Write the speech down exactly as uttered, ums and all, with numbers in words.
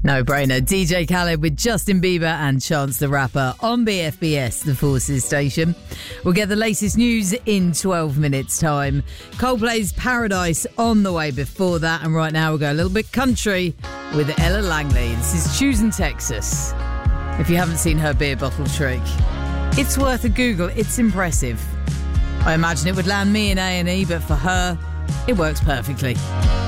No brainer. D J Khaled with Justin Bieber and Chance the Rapper on B F B S, the Forces station. We'll get the latest news in twelve minutes' time. Coldplay's Paradise on the way before that. And right now we'll go a little bit country with Ella Langley. This is Choosing Texas. If you haven't seen her beer bottle trick, it's worth a Google. It's impressive. I imagine it would land me in A and E, but for her, it works perfectly.